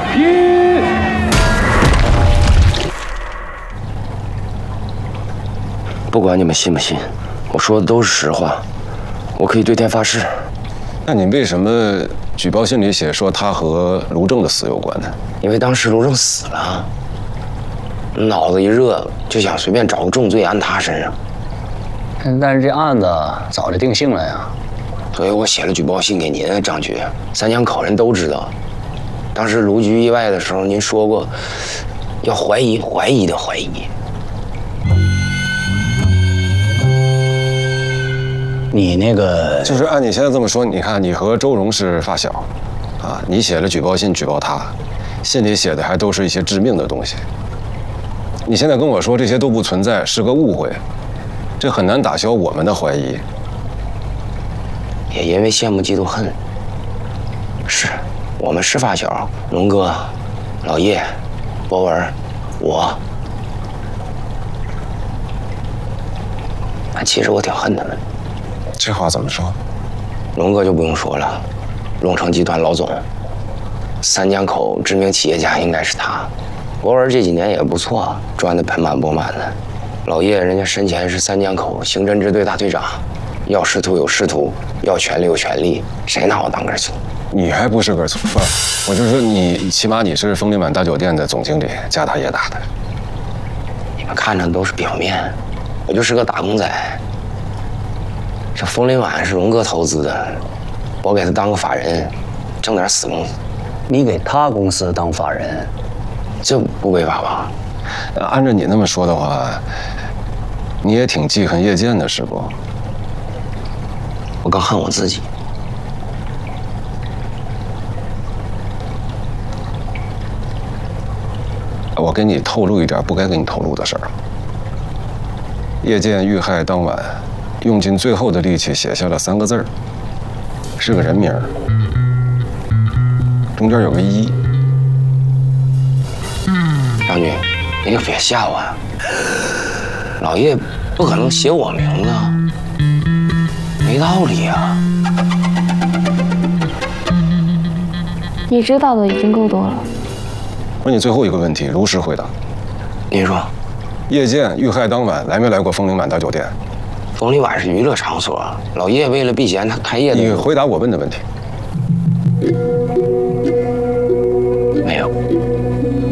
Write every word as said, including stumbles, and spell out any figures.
一。不管你们信不信，我说的都是实话，我可以对天发誓。 那你为什么举报信里写说他和卢正的死有关呢？ 因为当时卢正死了，脑子一热就想随便找个重罪安他身上。 但是这案子早就定性了呀。 所以我写了举报信给您，张局，三江口人都知道。当时卢局意外的时候，您说过要怀疑，怀疑的怀疑。 你那个就是按你现在这么说，你看你和周荣是发小，啊，你写了举报信举报他，信里写的还都是一些致命的东西。你现在跟我说这些都不存在，是个误会，这很难打消我们的怀疑。 也因为羡慕嫉妒恨，是我们是发小，龙哥、老叶、博文，我。但其实我挺恨他们。 这话怎么说？ 龙哥就不用说了，龙城集团老总，三江口知名企业家应该是他。博文这几年也不错，赚得盆满钵满的。老叶人家生前是三江口刑侦支队大队长，要仕途有仕途，要权力有权力，谁拿我当根葱？ 你还不是根葱？不是，我就是说你，起码你是枫林晚大酒店的总经理，家大业大的。 你们看着都是表面，我就是个打工仔。这枫林晚是龙哥投资的，我给他当个法人，挣点死工资。 你给他公司当法人， 这不违法吧？ 按照你那么说的话，你也挺记恨叶剑的，是不？ 我更恨我自己。 我给你透露一点不该给你透露的事儿。叶剑遇害当晚，用尽最后的力气写下了三个字儿，是个人名儿，中间有个一。 张局，你可别吓我啊！老叶不可能写我名字，没道理啊！ 你知道的已经够多了。 问你最后一个问题，如实回答。 您说， 叶剑遇害当晚来没来过枫林晚大酒店？ 枫林晚是娱乐场所，老叶为了避嫌，他开业的。 你回答我问的问题。